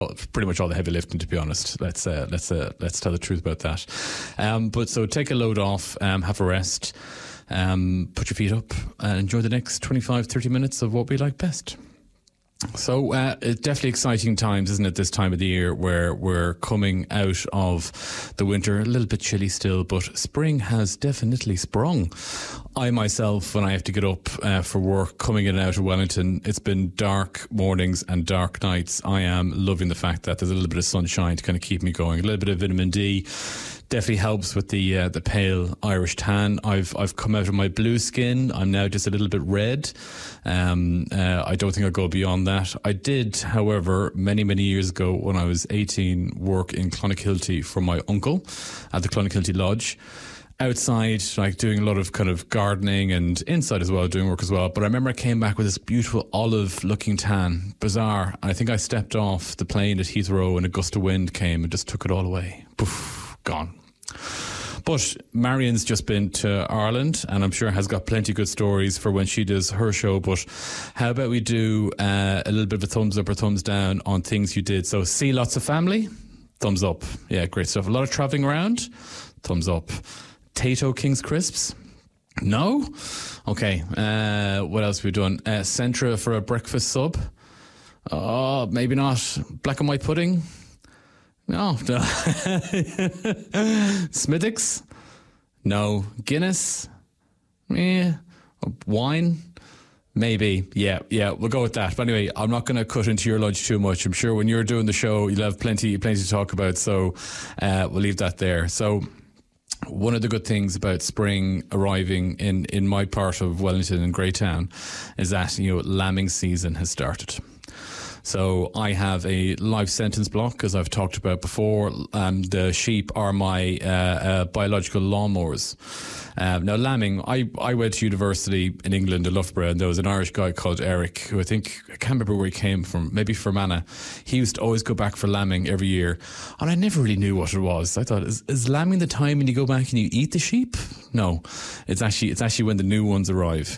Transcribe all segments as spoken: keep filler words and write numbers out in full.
pretty much all the heavy lifting, to be honest. Let's uh, let's uh, let's tell the truth about that. Um, but so take a load off, um, have a rest, um, put your feet up, and enjoy the next twenty-five, thirty minutes of what we like best. So uh, it's definitely exciting times, isn't it, this time of the year, where we're coming out of the winter, a little bit chilly still, but spring has definitely sprung. I myself, when I have to get up uh, for work, coming in and out of Wellington, it's been dark mornings and dark nights. I am loving the fact that there's a little bit of sunshine to kind of keep me going, a little bit of vitamin D. Definitely helps with the uh, the pale Irish tan. I've I've come out of my blue skin. I'm now just a little bit red. Um, uh, I don't think I'll go beyond that. I did, however, many many years ago when I was eighteen, work in Clonakilty for my uncle at the Clonakilty Lodge. Outside, like doing a lot of kind of gardening, and inside as well, doing work as well. But I remember I came back with this beautiful olive-looking tan, bizarre. I think I stepped off the plane at Heathrow and a gust of wind came and just took it all away. Poof, gone. But Marion's just been to Ireland, and I'm sure has got plenty of good stories for when she does her show. But how about we do uh, a little bit of a thumbs up or thumbs down on things you did? So see lots of family, thumbs up. Yeah, great stuff. A lot of travelling around, thumbs up. Tato King's Crisps? No? Okay. Uh, what else have we done? Uh, Centra for a breakfast sub? Oh, maybe not. Black and white pudding? No. Smithwick's? No. Guinness? Yeah. Wine? Maybe. Yeah, yeah, we'll go with that. But anyway, I'm not going to cut into your lunch too much. I'm sure when you're doing the show, you'll have plenty, plenty to talk about. So uh, we'll leave that there. So one of the good things about spring arriving in, in my part of Wellington and Greytown is that, you know, lambing season has started. So I have a life sentence block, as I've talked about before. Um, the sheep are my uh, uh, biological lawnmowers. Uh, now, lambing, I, I went to university in England, in Loughborough, and there was an Irish guy called Eric, who I think, I can't remember where he came from, maybe Fermanagh. He used to always go back for lambing every year, and I never really knew what it was. I thought, is, is lambing the time when you go back and you eat the sheep? No, it's actually it's actually when the new ones arrive.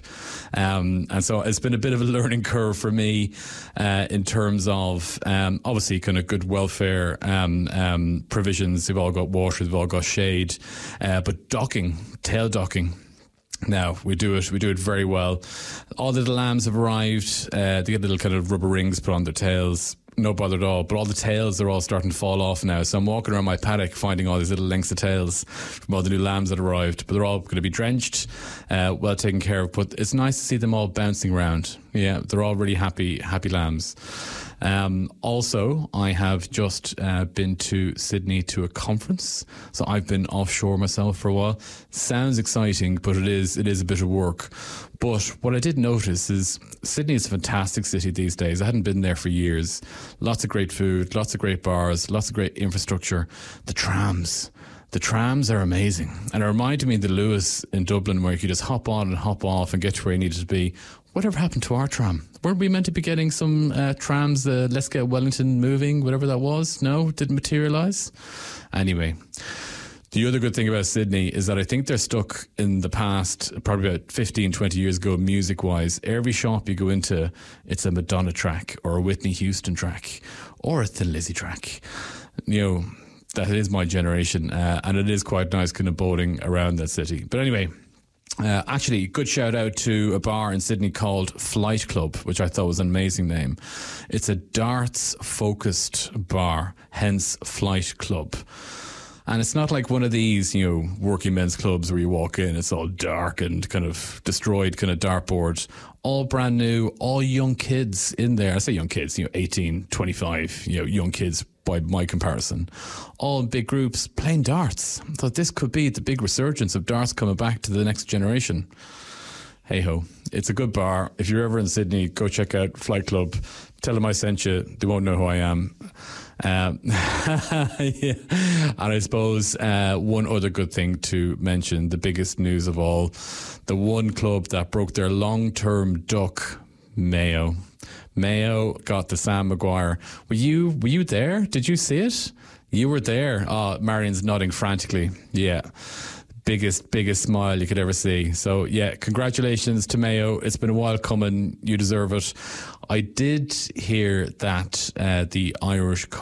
Um, and so it's been a bit of a learning curve for me uh, in terms of, um, obviously, kind of good welfare um, um, provisions. They've all got water, they've all got shade, uh, but docking, tail docking. Now we do it. We do it very well. All the little lambs have arrived. Uh, they get little kind of rubber rings put on their tails. No bother at all. But all the tails are all starting to fall off now. So I'm walking around my paddock finding all these little lengths of tails from all the new lambs that arrived. But they're all going to be drenched, uh, well taken care of. But it's nice to see them all bouncing around. Yeah, they're all really happy, happy lambs. Um, also, I have just uh, been to Sydney to a conference. So I've been offshore myself for a while. Sounds exciting, but it is it is a bit of work. But what I did notice is Sydney is a fantastic city these days. I hadn't been there for years. Lots of great food, lots of great bars, lots of great infrastructure. The trams. The trams are amazing. And it reminded me of the Lewis in Dublin, where you could just hop on and hop off and get to where you needed to be. Whatever happened to our tram? Weren't we meant to be getting some uh, trams, uh, Let's Get Wellington Moving, whatever that was? No, didn't materialise? Anyway, the other good thing about Sydney is that I think they're stuck in the past, probably about fifteen, twenty years ago, music-wise. Every shop you go into, it's a Madonna track or a Whitney Houston track or a Thin Lizzy track. You know, that is my generation, uh, and it is quite nice kind of boating around that city. But anyway, Uh, actually, good shout out to a bar in Sydney called Flight Club, which I thought was an amazing name. It's a darts focused bar, hence Flight Club. And it's not like one of these, you know, working men's clubs where you walk in, it's all dark and kind of destroyed kind of dartboard. All brand new, all young kids in there. I say young kids, you know, eighteen, twenty-five, you know, young kids by my comparison. All in big groups playing darts. I thought this could be the big resurgence of darts coming back to the next generation. Hey ho, it's a good bar. If you're ever in Sydney, go check out Flight Club. Tell them I sent you. They won't know who I am. Um, yeah. And I suppose uh, one other good thing to mention, the biggest news of all, the one club that broke their long-term duck, Mayo. Mayo got the Sam Maguire. Were you were you there? Did you see it? You were there. Oh, Marion's nodding frantically. Yeah. biggest, biggest smile you could ever see. So, yeah, congratulations to Mayo. It's been a while coming. You deserve it. I did hear that uh, the Irish